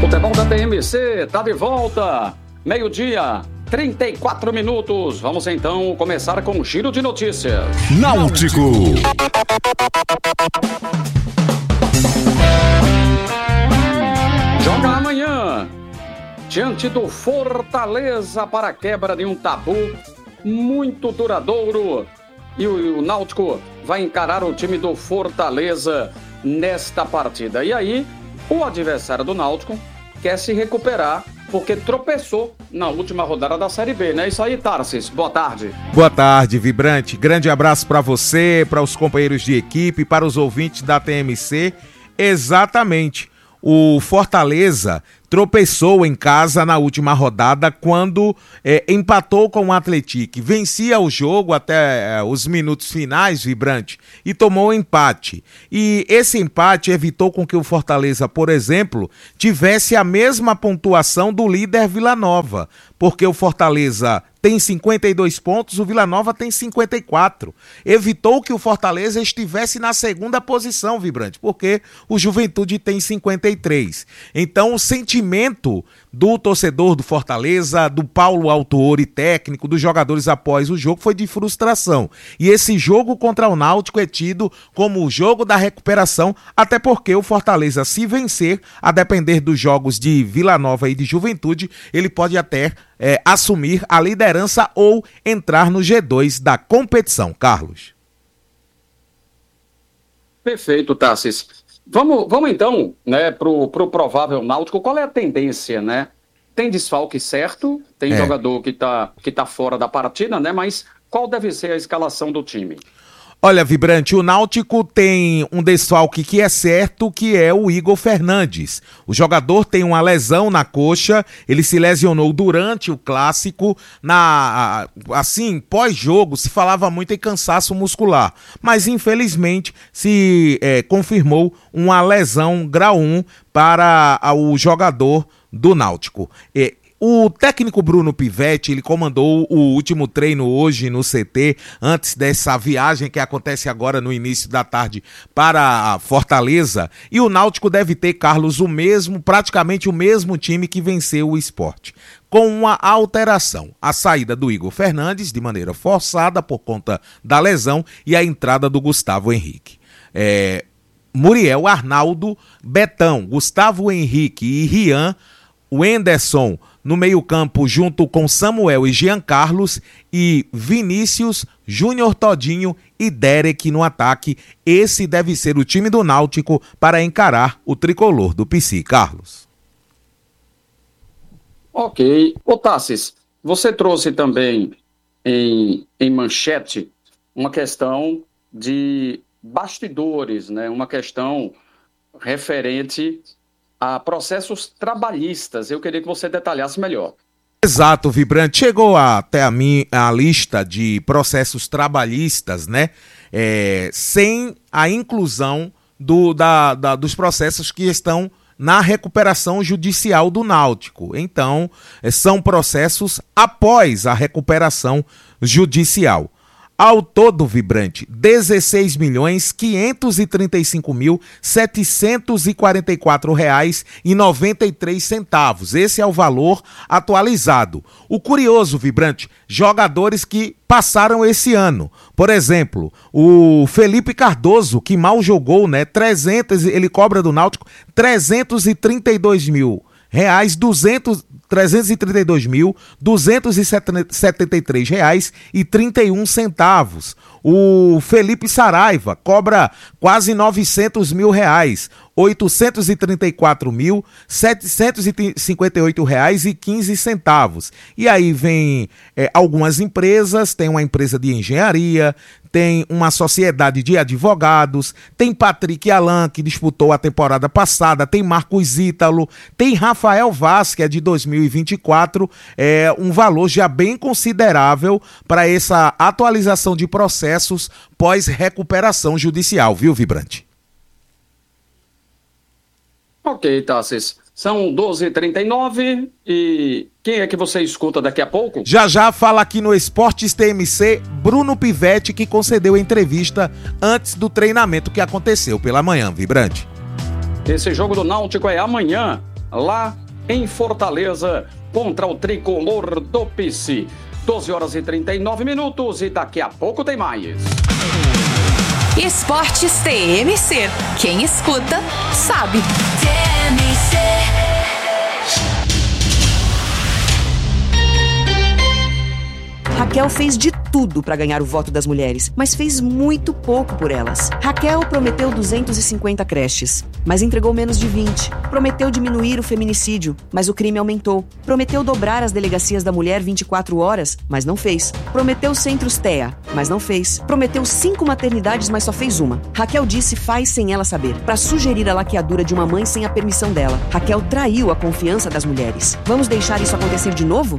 Futebol da TMC tá de volta. Meio-dia, 34 minutos. Vamos então começar com um giro de notícias. Náutico. Joga amanhã, diante do Fortaleza, para a quebra de um tabu muito duradouro. E o Náutico vai encarar o time do Fortaleza nesta partida. E aí, o adversário do Náutico quer se recuperar, porque tropeçou na última rodada da Série B, né? Isso aí, Tarsis. Boa tarde. Boa tarde, Vibrante. Grande abraço para você, para os companheiros de equipe, para os ouvintes da TMC. Exatamente. O Fortaleza tropeçou em casa na última rodada quando empatou com o Atlético. Vencia o jogo até os minutos finais, Vibrante, e tomou um empate. E esse empate evitou com que o Fortaleza, por exemplo, tivesse a mesma pontuação do líder Vila Nova, porque o Fortaleza tem 52 pontos, o Vila Nova tem 54. Evitou que o Fortaleza estivesse na segunda posição, Vibrante, porque o Juventude tem 53. Então, o sentimento do torcedor do Fortaleza, do Paulo Autuori, técnico, dos jogadores após o jogo, foi de frustração. E esse jogo contra o Náutico é tido como o jogo da recuperação, até porque o Fortaleza, se vencer, a depender dos jogos de Vila Nova e de Juventude, ele pode até assumir a liderança ou entrar no G2 da competição. Carlos. Perfeito, Tarsis. Vamos então, né, pro provável Náutico. Qual é a tendência, né? Tem desfalque certo, tem jogador que tá fora da partida, né? Mas qual deve ser a escalação do time? Olha, Vibrante, o Náutico tem um desfalque que é certo, que é o Igor Fernandes. O jogador tem uma lesão na coxa, ele se lesionou durante o clássico, pós-jogo se falava muito em cansaço muscular, mas infelizmente se confirmou uma lesão grau 1 para o jogador do Náutico. O técnico Bruno Pivetti, ele comandou o último treino hoje no CT, antes dessa viagem que acontece agora no início da tarde para a Fortaleza, e o Náutico deve ter, Carlos, praticamente o mesmo time que venceu o Sport, com uma alteração: a saída do Igor Fernandes de maneira forçada por conta da lesão e a entrada do Gustavo Henrique. Muriel, Arnaldo, Betão, Gustavo Henrique e Rian, o Enderson no meio-campo junto com Samuel e Jean Carlos, e Vinícius, Júnior Todinho e Derek no ataque. Esse deve ser o time do Náutico para encarar o tricolor do PC, Carlos. Ok. Ô Tassis, você trouxe também em manchete uma questão de bastidores, né? Uma questão referente a processos trabalhistas. Eu queria que você detalhasse melhor. Exato, Vibrante. Chegou até a mim a lista de processos trabalhistas, né? Sem a inclusão dos processos que estão na recuperação judicial do Náutico. Então, são processos após a recuperação judicial. Ao todo, Vibrante, R$16.535.744,93. Esse é o valor atualizado. O curioso, Vibrante, jogadores que passaram esse ano. Por exemplo, o Felipe Cardoso, que mal jogou, né? Ele cobra do Náutico R$332.273,31. O Felipe Saraiva cobra quase R$900.000, R$834.758,15. E aí vem algumas empresas, tem uma empresa de engenharia, tem uma sociedade de advogados, tem Patrick Alan, que disputou a temporada passada, tem Marcos Ítalo, tem Rafael Vaz, que é de 2024, um valor já bem considerável para essa atualização de processos pós-recuperação judicial, viu, Vibrante? Ok, Tassis. São 12h39 e quem é que você escuta daqui a pouco? Já fala aqui no Esportes TMC, Bruno Pivetti, que concedeu a entrevista antes do treinamento que aconteceu pela manhã, Vibrante. Esse jogo do Náutico é amanhã, lá em Fortaleza, contra o tricolor do PC. 12h39 e daqui a pouco tem mais. Esportes TMC. Quem escuta, sabe. Raquel fez de tudo para ganhar o voto das mulheres, mas fez muito pouco por elas. Raquel prometeu 250 creches, mas entregou menos de 20. Prometeu diminuir o feminicídio, mas o crime aumentou. Prometeu dobrar as delegacias da mulher 24 horas, mas não fez. Prometeu centros TEA, mas não fez. Prometeu 5 maternidades, mas só fez uma. Raquel disse faz sem ela saber, para sugerir a laqueadura de uma mãe sem a permissão dela. Raquel traiu a confiança das mulheres. Vamos deixar isso acontecer de novo?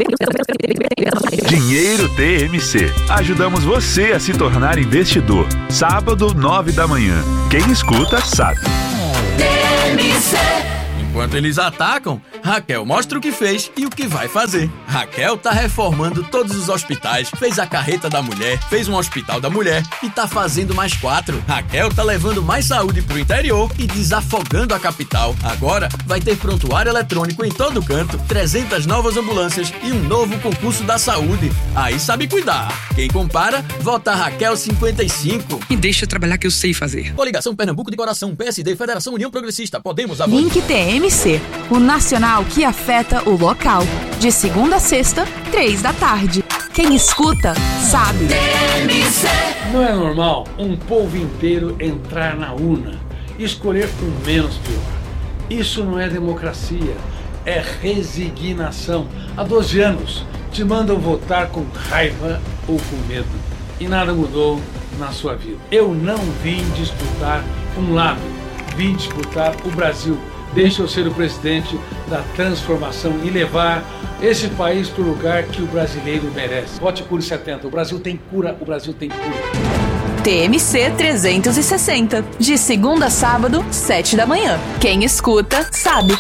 Dinheiro TMC. Ajudamos você a se tornar investidor. Sábado, 9 da manhã. Quem escuta, sabe. TMC. Enquanto eles atacam, Raquel mostra o que fez e o que vai fazer. Raquel tá reformando todos os hospitais, fez a carreta da mulher, fez um hospital da mulher e tá fazendo mais 4. Raquel tá levando mais saúde pro interior e desafogando a capital. Agora vai ter prontuário eletrônico em todo canto, 300 novas ambulâncias e um novo concurso da saúde. Aí sabe cuidar. Quem compara, vota Raquel 55. Me deixa trabalhar que eu sei fazer. Coligação Pernambuco de Coração, PSD, Federação União Progressista, Podemos, Avante. Link TMC, o nacional que afeta o local. De segunda a sexta, 3 da tarde. Quem escuta, sabe. TMC. Não é normal um povo inteiro entrar na urna e escolher o menos pior. Isso não é democracia, é resignação. Há 12 anos te mandam votar com raiva ou com medo e nada mudou na sua vida. Eu não vim disputar um lado, vim disputar o Brasil. Deixa eu ser o presidente da transformação e levar esse país para o lugar que o brasileiro merece. Vote Cure 70. O Brasil tem cura, o Brasil tem cura. TMC 360. De segunda a sábado, 7 da manhã. Quem escuta, sabe.